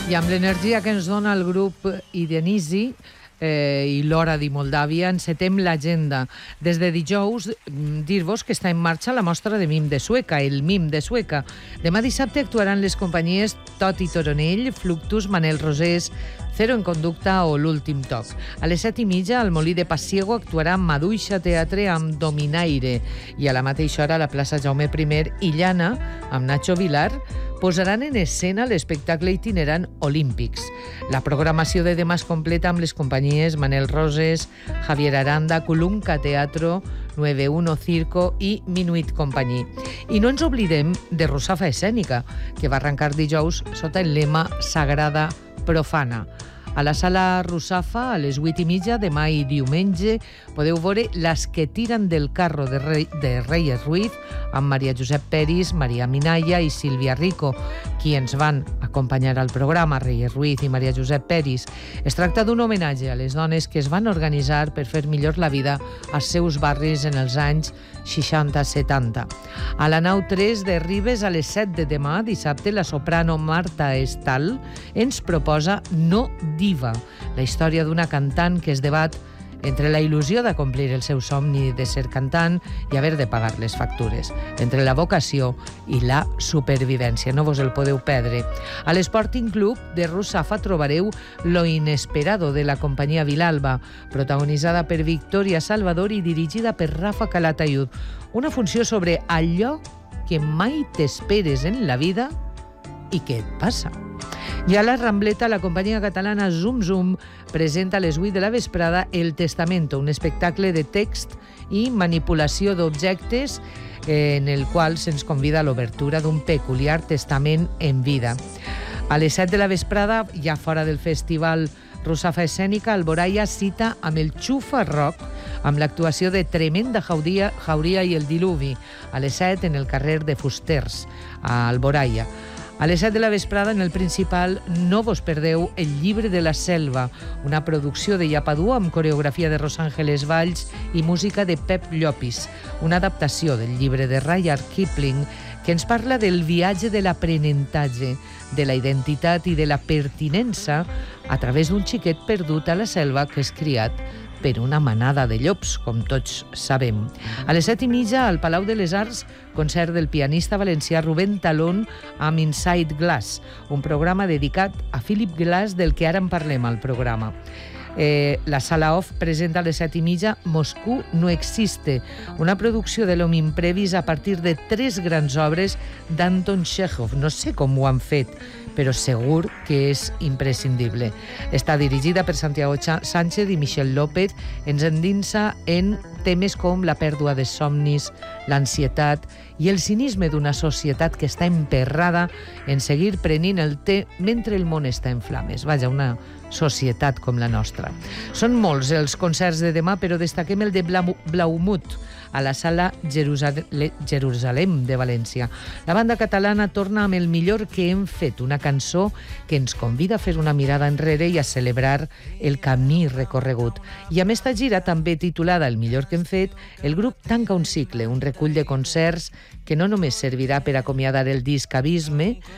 I amb l'energia que ens dona el grup Idenisi i l'Hora di Moldàvia, encetem l'agenda. Des de dijous, dir-vos que està en marxa la mostra de mim de Sueca, el Mim de Sueca. Demà dissabte actuaran les companyies Toti Toronell, Fluctus, Manel Rosés, Zero en Conducta o L'Últim Toc. A les 7:30 al Molí de Pasiego actuarà Maduixa Teatre amb Dominaire i a la mateixa hora a la plaça Jaume I i Llana, amb Nacho Vilar, posaran en escena l'espectacle itinerant Olímpics. La programació de demà es completa amb les companyies Manel Roses, Javier Aranda, Colunca Teatro, 91 Circo i Minuit Companyí. I no ens oblidem de Russafa Escènica, que va arrencar dijous sota el lema Sagrada Profana. A la sala Russafa, a les 8:30, demà i diumenge, podeu veure Las que tiran del carro de Reyes Ruiz, amb Maria Josep Peris, Maria Minaya i Sílvia Rico, qui ens van acompanyar al programa, Reyes Ruiz i Maria Josep Peris. Es tracta d'un homenatge a les dones que es van organitzar per fer millor la vida als seus barris en els anys 60-70. A la nau 3 de Ribes, a les 7 de demà, dissabte, la soprano Marta Estal ens proposa No Diva, la història d'una cantant que es debat entre la il·lusió d'acomplir el seu somni de ser cantant i haver de pagar les factures, entre la vocació i la supervivència. No vos el podeu perdre. A l'Sporting Club de Russafa trobareu Lo Inesperado, de la companyia Vilalba, protagonitzada per Victoria Salvador i dirigida per Rafa Calatayud. Una funció sobre allò que mai t'esperes en la vida i què et passa. I a la Rambleta, la companyia catalana Zum Zum presenta a les 8 de la vesprada El Testamento, un espectacle de text i manipulació d'objectes en el qual se'ns convida a l'obertura d'un peculiar testament en vida. A les 7 de la vesprada, ja fora del festival Russafa Escènica, Alboraia cita amb el Xufa Rock, amb l'actuació de Tremenda Jauria i el Diluvi, a les 7 en el carrer de Fusters, a Alboraia. A les 7 de la vesprada, en el principal, no vos perdeu El llibre de la selva, una producció de Llapadú amb coreografia de Rosàngeles Valls i música de Pep Llopis, una adaptació del llibre de Rudyard Kipling que ens parla del viatge de l'aprenentatge, de la identitat i de la pertinença a través d'un xiquet perdut a la selva que és criat per una manada de llops, com tots sabem. A les 7:30, al Palau de les Arts, concert del pianista valencià Rubén Talón amb Inside Glass, un programa dedicat a Philip Glass, del que ara en parlem al programa. La Sala Off presenta a les 7:30 Moscú no existe, una producció de l'Home Imprevis a partir de 3 grans obres d'Anton Chekhov. No sé com ho han fet, però segur que és imprescindible. Està dirigida per Santiago Sánchez i Michel López. Ens endinsa en temes com la pèrdua de somnis, l'ansietat i el cinisme d'una societat que està emperrada en seguir prenent el té mentre el món està en flames. Vaja, una societat com la nostra. Són molts els concerts de demà, però destaquem el de Blaumut, a la sala Jerusalem de València. La banda catalana torna amb El millor que hem fet, una cançó que ens convida a fer una mirada enrere i a celebrar el camí recorregut. I amb esta gira, també titulada El millor que hem fet, el grup tanca un cicle, un recull de concerts que no només servirà per acomiadar el disc Abisme,